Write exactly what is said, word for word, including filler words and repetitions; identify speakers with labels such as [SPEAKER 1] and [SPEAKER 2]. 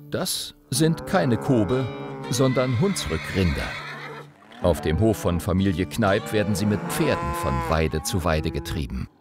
[SPEAKER 1] Das sind keine Kobe, sondern Hunsrückrinder. Auf dem Hof von Familie Kneip werden sie mit Pferden von Weide zu Weide getrieben.